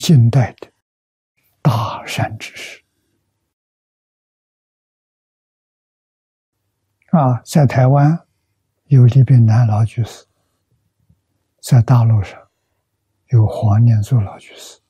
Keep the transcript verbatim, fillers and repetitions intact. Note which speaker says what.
Speaker 1: 近代的大善之士啊，在台湾有李炳南老居士，在大陆上有黄念祖老居士。